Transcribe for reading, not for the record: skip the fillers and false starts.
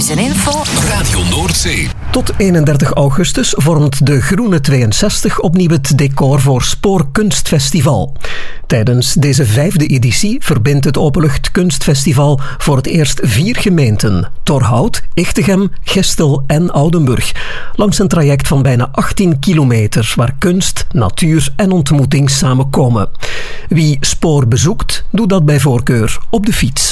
Nieuws en info. Radio Noordzee. Tot 31 augustus vormt de Groene 62 opnieuw het decor voor Spoorkunstfestival. Tijdens deze 5e editie verbindt het Openluchtkunstfestival voor het eerst 4 gemeenten: Torhout, Echtegem, Gestel en Oudenburg. Langs een traject van bijna 18 kilometer waar kunst, natuur en ontmoeting samenkomen. Wie Spoor bezoekt, doet dat bij voorkeur op de fiets.